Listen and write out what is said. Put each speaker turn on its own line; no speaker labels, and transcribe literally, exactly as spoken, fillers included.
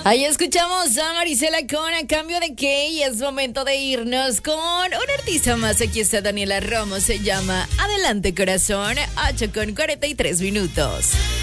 Ahí escuchamos a Marisela con A Cambio de Qué y es momento de irnos con un artista más. Aquí está Daniela Romo, se llama Adelante Corazón, ocho con cuarenta y tres minutos.